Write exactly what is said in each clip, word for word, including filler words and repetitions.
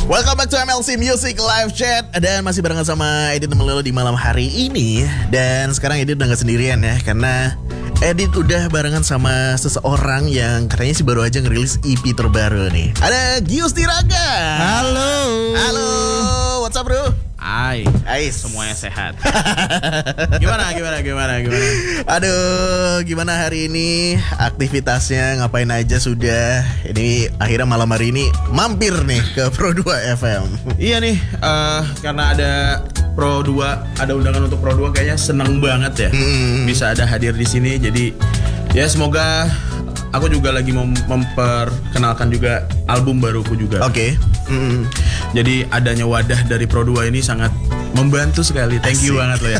Welcome back to M L C Music Live Chat. Dan masih barengan sama Edit Melelo di malam hari ini. Dan sekarang Edit udah gak sendirian ya, karena Edit udah barengan sama seseorang yang katanya sih baru aja ngerilis E P terbaru nih. Ada Gius Tiraga. Halo. Halo, what's up bro? Hai, Ais. semuanya sehat. Gimana, gimana, gimana, gimana? Aduh, gimana hari ini? Aktivitasnya ngapain aja sudah? Ini akhirnya malam hari ini mampir nih ke Pro dua F M. Iya nih, uh, karena ada Pro dua, ada undangan untuk Pro dua, kayaknya seneng banget ya. Hmm. Bisa ada hadir di sini, jadi ya semoga aku juga lagi mem- memperkenalkan juga album baruku juga. Oke. Okay. Mm-hmm. Jadi adanya wadah dari Pro dua ini sangat membantu sekali. Thank you banget lo ya.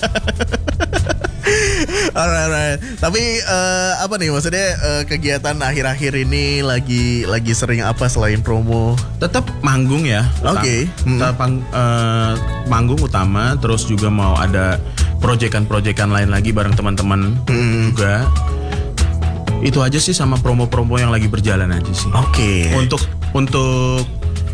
Alright, alright. Tapi uh, apa nih maksudnya uh, kegiatan akhir-akhir ini lagi lagi sering apa selain promo? Tetap manggung ya. Oke. Okay. Hmm. Pang, uh, manggung utama, terus juga mau ada proyekan-proyekan lain lagi bareng teman-teman hmm. juga. Itu aja sih, sama promo-promo yang lagi berjalan aja sih. Oke. Okay. Untuk untuk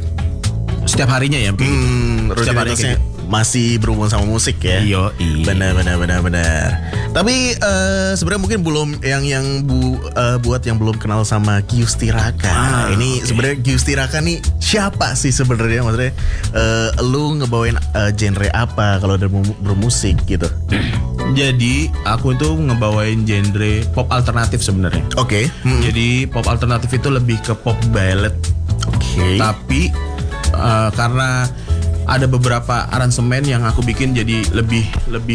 setiap harinya ya, hmm, setiap harinya gitu. Masih berhubungan sama musik ya. Iya, iya. Benar, benar, benar, benar. Tapi uh, sebenarnya mungkin belum yang yang bu, uh, buat yang belum kenal sama Gius Tiraga. Ah, ini okay. Sebenarnya Gius Tiraga nih siapa sih sebenarnya? Maksudnya uh, lu ngebawain uh, genre apa kalau udah bermusik gitu? Jadi aku itu ngebawain genre pop alternatif sebenarnya. Oke. Okay. Hmm. Jadi pop alternatif itu lebih ke pop ballad. Oke. Okay. Tapi uh, karena ada beberapa aransemen yang aku bikin jadi lebih lebih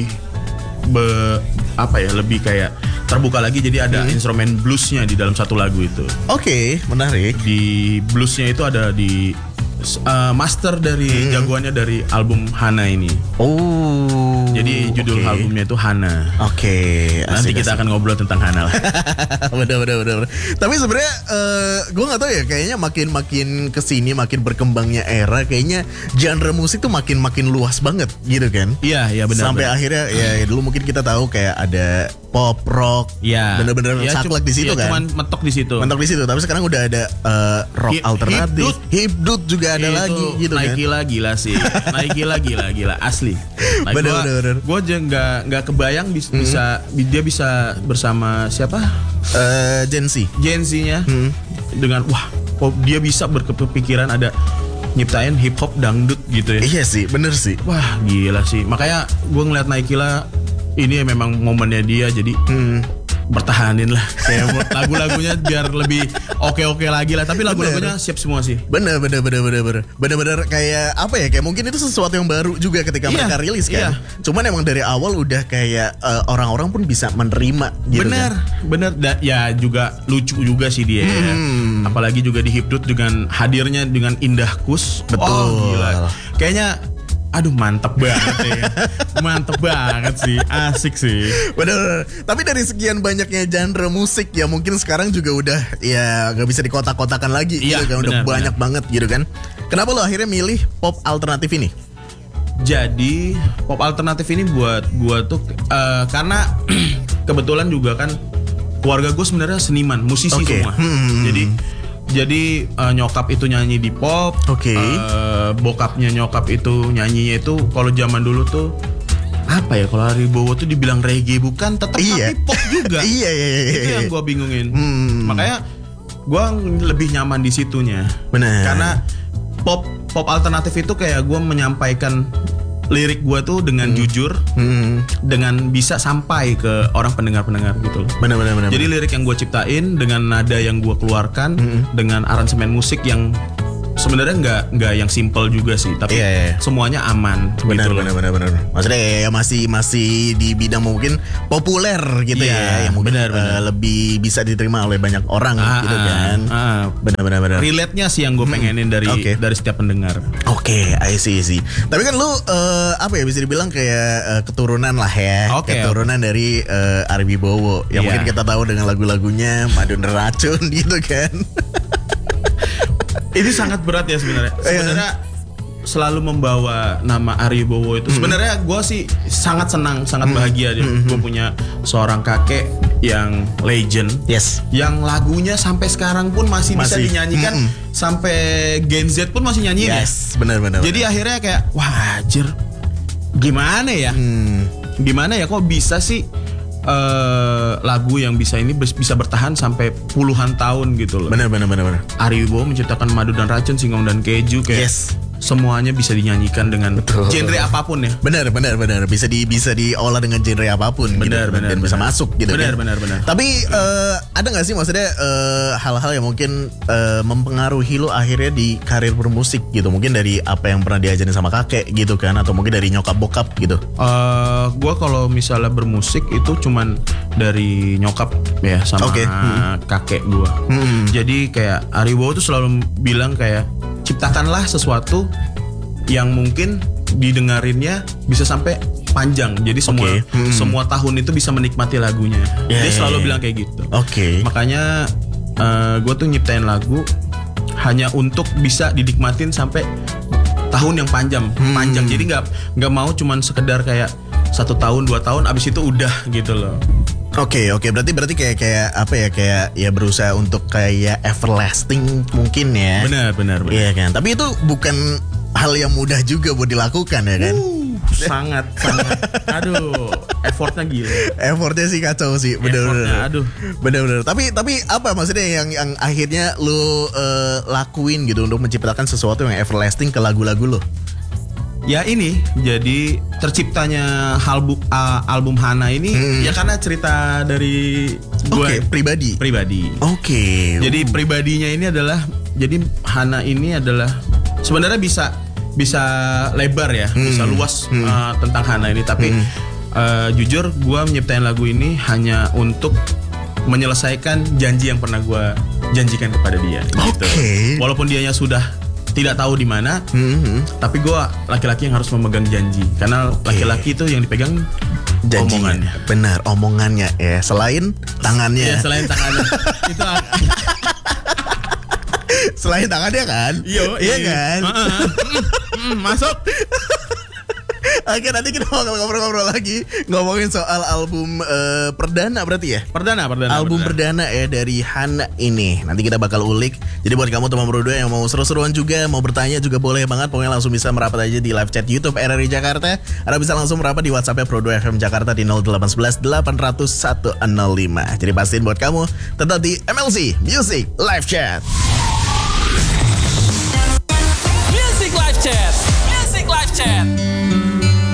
be, apa ya lebih kayak terbuka lagi, jadi ada hmm. instrumen bluesnya di dalam satu lagu itu. Oke, okay, menarik. Di bluesnya itu ada di uh, master dari hmm. jagoannya dari album Hana ini. Oh. Jadi judul okay. albumnya itu Hana. Oke. Okay, nanti kita asik. akan ngobrol tentang Hana lah. Bener bener bener. Tapi sebenarnya uh, gue nggak tahu ya, kayaknya makin makin kesini makin berkembangnya era, kayaknya genre musik tuh makin makin luas banget gitu kan? Iya iya benar. Sampai bener. akhirnya ya, ya dulu mungkin kita tahu kayak ada pop rock. Iya. Bener-bener ya, saklek di situ ya, kan? Cuman mentok di situ. Mentok di situ. Tapi sekarang udah ada uh, rock hip, alternatif. Hipdut juga ada itu lagi gitu naik kan? Gila gila sih. Naik gila gila gila asli. Nah, bener gua, bener bener. Gue aja nggak nggak kebayang bisa, hmm. bisa dia bisa bersama siapa? Uh, Gen Z. Gen Z-nya hmm. dengan wah, kok dia bisa berkepikiran ada nyiptain hip hop dangdut gitu ya. Iya sih, bener sih. Wah gila sih. Makanya gue ngeliat Naikila ini memang momennya dia, jadi hmm. bertahanin lah kayak lagu-lagunya biar lebih oke-oke lagi lah. Tapi lagu-lagunya siap semua sih. Bener bener bener bener bener bener-bener kayak apa ya, kayak mungkin itu sesuatu yang baru juga ketika iya, mereka rilis kan. Iya. Cuman emang dari awal udah kayak uh, orang-orang pun bisa menerima gitu. Bener kan? Bener da- ya juga lucu juga sih dia hmm. ya. Apalagi juga di Hipdut dengan hadirnya dengan Indah Kus. Betul. Oh, gila. Kayaknya aduh mantep banget ya. Mantep banget sih. Asik sih. Bener. Tapi dari sekian banyaknya genre musik ya, mungkin sekarang juga udah ya gak bisa dikotak-kotakan lagi iya, gitu kan. Udah bener, banyak bener. banget gitu kan. Kenapa lo akhirnya milih pop alternatif ini? Jadi pop alternatif ini buat gue tuh uh, karena kebetulan juga kan keluarga gue sebenarnya seniman, musisi okay. semua. Hmm. Jadi Jadi uh, nyokap itu nyanyi di pop, okay. uh, bokapnya nyokap itu nyanyinya itu kalau zaman dulu tuh apa ya, kalau Ari Bowo tuh dibilang reggae bukan, tetap iya. tapi pop juga. iya, iya, iya, itu yang gue bingungin. Hmm. Makanya gue lebih nyaman di situnya. Benar. Karena pop pop alternatif itu kayak gue menyampaikan lirik gue tuh dengan hmm. jujur, hmm. dengan bisa sampai ke orang pendengar-pendengar gitu loh. Benar-benar. Jadi lirik yang gue ciptain dengan nada yang gue keluarkan, hmm. dengan aransemen musik yang sebenarnya nggak nggak yang simple juga sih, tapi yeah, yeah. semuanya aman. Benar, gitu benar, benar, benar. Maksudnya ya masih masih di bidang mungkin populer gitu yeah, ya, yang mungkin benar, benar. Uh, lebih bisa diterima oleh banyak orang ah, gitu kan. Ah, benar, benar, benar. Relate-nya sih yang gue pengenin dari okay. dari setiap pendengar. Oke, okay, I see, see. Tapi kan lu uh, apa ya, bisa dibilang kayak uh, keturunan lah ya, okay, keturunan okay. dari uh, Ari Wibowo yang yeah. mungkin kita tahu dengan lagu-lagunya Madu Racun gitu kan. Itu sangat berat ya sebenarnya. Sebenarnya selalu membawa nama Ari Wibowo itu. Sebenarnya gue sih sangat senang, sangat bahagia. Mm-hmm. Gue punya seorang kakek yang legend, Yes. yang lagunya sampai sekarang pun masih, bisa Masih. dinyanyikan, Mm-mm. sampai Gen Z pun masih nyanyiin ya. Yes, benar-benar. Jadi akhirnya kayak wah anjir, gimana ya? Hmm. Gimana ya kok bisa sih eh, lagu yang bisa ini bes- bisa bertahan sampai puluhan tahun gitu loh. Benar benar benar benar. Ari Wibowo menciptakan Madu dan Racun, Singkong dan Keju kayak Yes. semuanya bisa dinyanyikan dengan Betul. genre apapun ya. Benar benar benar bisa di bisa diolah dengan genre apapun Benar, gitu, benar, dan bisa benar. masuk gitu Benar, kan. benar, benar. Tapi eh, ada nggak sih maksudnya eh, hal-hal yang mungkin eh, mempengaruhi lo akhirnya di karir bermusik gitu? Mungkin dari apa yang pernah diajarin sama kakek gitu kan, atau mungkin dari nyokap bokap gitu. Eh, gue kalau misalnya bermusik itu cuman dari nyokap ya sama Oke. kakek gue. Hmm. Jadi kayak Ari Wibowo tuh selalu bilang kayak ciptakanlah sesuatu yang mungkin didengarinnya bisa sampai panjang. Jadi semua Oke. Hmm. semua tahun itu bisa menikmati lagunya. Ya, Dia ya, selalu ya. bilang kayak gitu. Oke. Makanya gue tuh nyiptain lagu hanya untuk bisa dinikmatin sampai tahun yang panjang, Hmm. panjang. Jadi nggak nggak mau cuman sekedar kayak satu tahun dua tahun, abis itu udah gitu loh. Oke oke berarti berarti kayak kayak apa ya kayak ya berusaha untuk kayak everlasting mungkin ya. Benar benar benar. Iya kan. Tapi itu bukan hal yang mudah juga buat dilakukan ya kan. Uh, sangat sangat. Aduh, effortnya gila. Effortnya sih kacau sih, bener-bener. Effortnya, aduh. Bener-bener. Tapi tapi apa maksudnya yang yang akhirnya lu eh, lakuin gitu untuk menciptakan sesuatu yang everlasting ke lagu-lagu lu? Ya ini jadi terciptanya album uh, album Hana ini Hmm. ya karena cerita dari Oke, gue pribadi. pribadi. Oke. Jadi pribadinya ini adalah jadi Hana ini adalah sebenarnya bisa bisa lebar ya, Hmm. bisa luas Hmm. uh, tentang Hana ini. Tapi Hmm. uh, jujur gue menyiptain lagu ini hanya untuk menyelesaikan janji yang pernah gue janjikan kepada dia. Gitu. Oke. Walaupun dianya sudah tidak tahu di mana, Hmm. tapi gue laki-laki yang harus memegang janji. Karena laki-laki itu yang dipegang Janjinya. omongannya. Benar, omongannya ya. Selain tangannya. Ya selain tangannya itu Selain tangannya kan? Iyo, Iya kan? Mm, masuk. Oke, nanti kita bakal ngobrol-ngobrol lagi ngomongin soal album eh, perdana berarti ya? Perdana, perdana. Album perdana ya dari Hana ini. Nanti kita bakal ulik. Jadi buat kamu teman berdua yang mau seru-seruan juga, mau bertanya juga boleh banget. Pokoknya langsung bisa merapat aja di live chat YouTube R R I Jakarta. Anda bisa langsung merapat di WhatsApp-nya Pro dua F M Jakarta di nol delapan satu satu delapan nol satu nol lima. Jadi pastiin buat kamu tetap di M L C Music Live Chat. Music Live Chat. Music Live Chat.